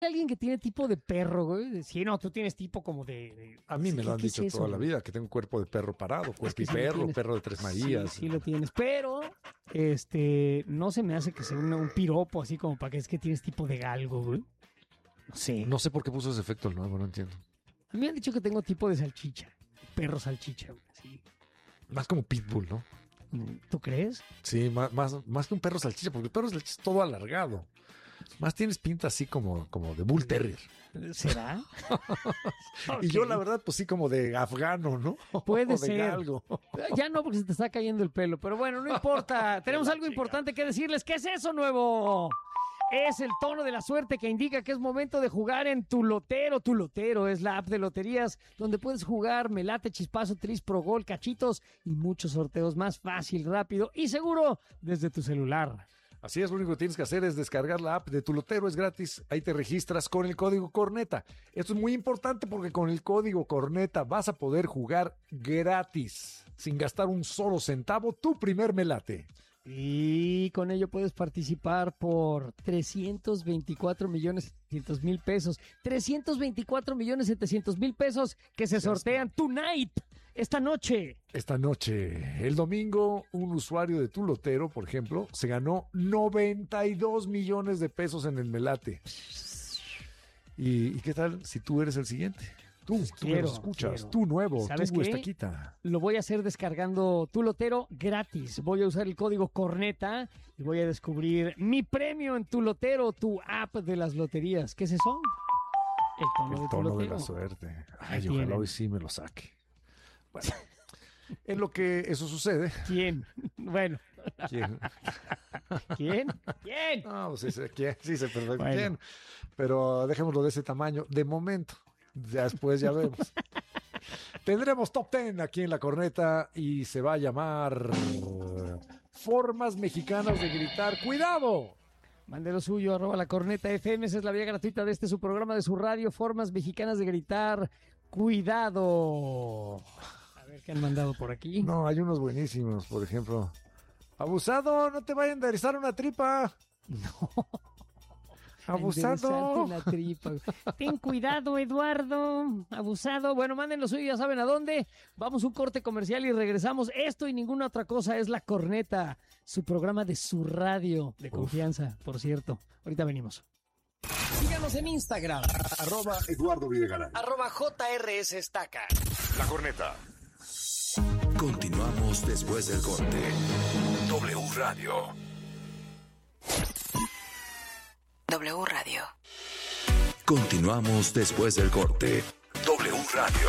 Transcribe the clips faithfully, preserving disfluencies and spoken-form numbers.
alguien que tiene tipo de perro, güey. Sí, no, tú tienes tipo como de... de A mí me lo han ¿qué dicho es eso, toda la güey? vida, que tengo un cuerpo de perro parado, cuerpo que y sí lo perro, tienes. perro de tres Marías. Sí, sí lo tienes, pero este no se me hace que sea un, un piropo así como para que es que tienes tipo de galgo, güey. No sé. No sé por qué puso ese efecto el nuevo, no entiendo. A mí me han dicho que tengo tipo de salchicha, perro salchicha, güey. Sí. Más como pitbull, ¿no? ¿Tú crees? Sí, más, más, más que un perro salchicha, porque el perro salchicha es todo alargado. Más tienes pinta así como, como de bull terrier. ¿Será? Y yo, la verdad, pues sí, como de afgano, ¿no? Puede O de ser. galgo. Ya no, porque se te está cayendo el pelo. Pero bueno, no importa. Tenemos algo importante que decirles. ¿Qué es eso nuevo? Es el tono de la suerte que indica que es momento de jugar en Tu Lotero. Tu Lotero es la app de loterías donde puedes jugar Melate, Chispazo, Tris, Pro Gol, Cachitos y muchos sorteos más fácil, rápido y seguro desde tu celular. Así es, lo único que tienes que hacer es descargar la app de Tu Lotero, es gratis. Ahí te registras con el código Corneta. Esto es muy importante porque con el código Corneta vas a poder jugar gratis, sin gastar un solo centavo, tu primer melate. Y con ello puedes participar por trescientos veinticuatro millones setecientos mil pesos. trescientos veinticuatro millones setecientos mil pesos que se sortean tonight, esta noche. Esta noche, el domingo, un usuario de Tu Lotero, por ejemplo, se ganó noventa y dos millones de pesos en el melate. ¿Y, y qué tal si tú eres el siguiente? Tú, Pues tú quiero, me lo escuchas, quiero. tú nuevo, ¿Sabes tú qué? estaquita. Lo voy a hacer descargando Tu Lotero gratis. Voy a usar el código Corneta y voy a descubrir mi premio en Tu Lotero, tu app de las loterías. ¿Qué es eso? El tono, El de, tono tu de lotero. la suerte. Ahí Ay, ojalá tienen. hoy sí me lo saque. Bueno, en lo que eso sucede. ¿Quién? Bueno. ¿Quién? ¿Quién? ¿Quién? No, pues sí sé quién, sí sé perfecto Bueno. quién. Pero dejémoslo de ese tamaño de momento. Ya después ya vemos. Tendremos top diez aquí en La Corneta y se va a llamar Formas Mexicanas de Gritar. ¡Cuidado! Mande lo suyo, arroba La Corneta F M. Esa es la vía gratuita de este su programa de su radio. Formas mexicanas de gritar. ¡Cuidado! A ver qué han mandado por aquí. No, hay unos buenísimos, por ejemplo. Abusado, no te vaya a enderezar una tripa. No. Abusado. Enderezarte la tripa. Ten cuidado, Eduardo. Abusado. Bueno, manden lo suyo, ya saben a dónde. Vamos a un corte comercial y regresamos. Esto y ninguna otra cosa es La Corneta, su programa de su radio de confianza, por cierto. Ahorita venimos. Síganos en Instagram. Arroba Eduardo Videgaray. Arroba J R S Estaca. La Corneta. Continuamos después del corte. W Radio. W Radio. Continuamos después del corte. W Radio.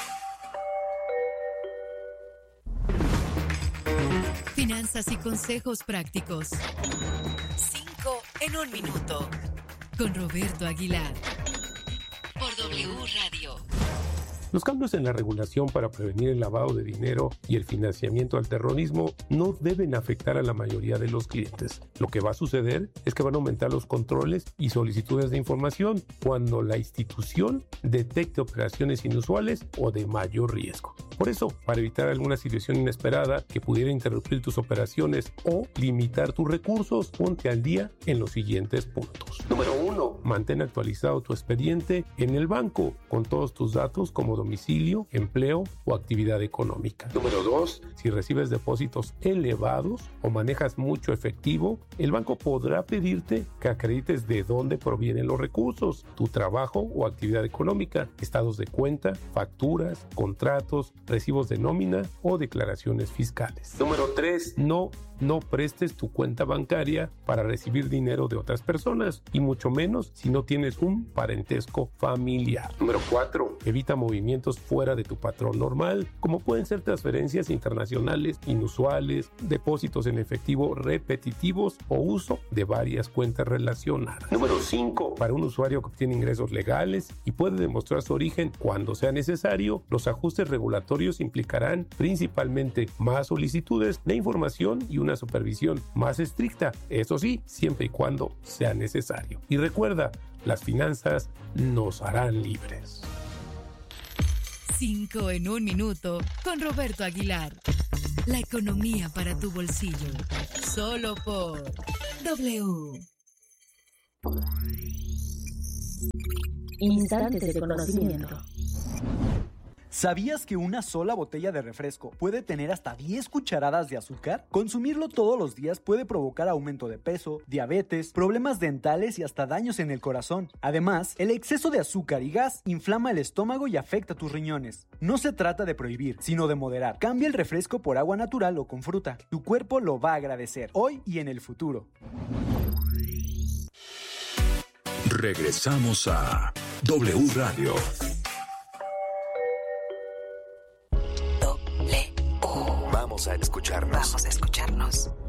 Finanzas y consejos prácticos. Cinco en un minuto. Con Roberto Aguilar. Por W Radio. Los cambios en la regulación para prevenir el lavado de dinero y el financiamiento al terrorismo no deben afectar a la mayoría de los clientes. Lo que va a suceder es que van a aumentar los controles y solicitudes de información cuando la institución detecte operaciones inusuales o de mayor riesgo. Por eso, para evitar alguna situación inesperada que pudiera interrumpir tus operaciones o limitar tus recursos, ponte al día en los siguientes puntos. Número uno, mantén actualizado tu expediente en el banco con todos tus datos como domicilio, empleo o actividad económica. Número dos, si recibes depósitos elevados o manejas mucho efectivo, el banco podrá pedirte que acredites de dónde provienen los recursos, tu trabajo o actividad económica, estados de cuenta, facturas, contratos, recibos de nómina o declaraciones fiscales. Número tres, no No prestes tu cuenta bancaria para recibir dinero de otras personas y mucho menos si no tienes un parentesco familiar. Número cuatro. Evita movimientos fuera de tu patrón normal, como pueden ser transferencias internacionales inusuales, depósitos en efectivo repetitivos o uso de varias cuentas relacionadas. Número cinco. Para un usuario que obtiene ingresos legales y puede demostrar su origen cuando sea necesario, los ajustes regulatorios implicarán principalmente más solicitudes de información y una supervisión más estricta, eso sí, siempre y cuando sea necesario. Y recuerda, las finanzas nos harán libres. Cinco en un minuto con Roberto Aguilar. La economía para tu bolsillo. Solo por W. Instantes de conocimiento. ¿Sabías que una sola botella de refresco puede tener hasta diez cucharadas de azúcar? Consumirlo todos los días puede provocar aumento de peso, diabetes, problemas dentales y hasta daños en el corazón. Además, el exceso de azúcar y gas inflama el estómago y afecta tus riñones. No se trata de prohibir, sino de moderar. Cambia el refresco por agua natural o con fruta. Tu cuerpo lo va a agradecer, hoy y en el futuro. Regresamos a W Radio. Vamos a escucharnos. Vamos a escucharnos.